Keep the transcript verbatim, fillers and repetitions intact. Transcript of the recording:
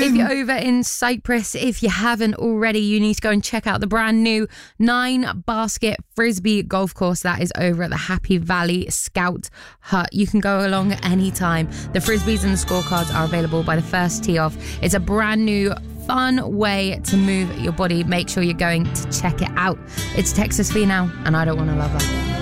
If you're over in Cyprus, if you haven't already, you need to go and check out the brand new nine basket frisbee golf course that is over at the Happy Valley Scout Hut. You can go along anytime. The frisbees and the scorecards are available by the first tee off. It's a brand new fun way to move your body. Make sure you're going to check it out. It's Texas for you now, and I don't want to love her.